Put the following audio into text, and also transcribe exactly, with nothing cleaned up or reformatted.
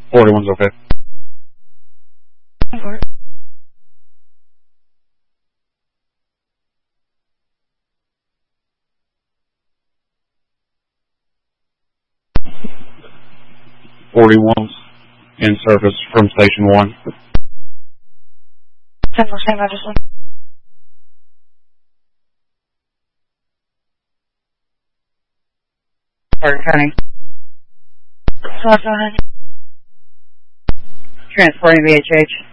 forty-one's okay. Over. forty-one's in service from Station one. ten four, stand by, just one. Carter County. Sorry, go ahead. Transporting V H H.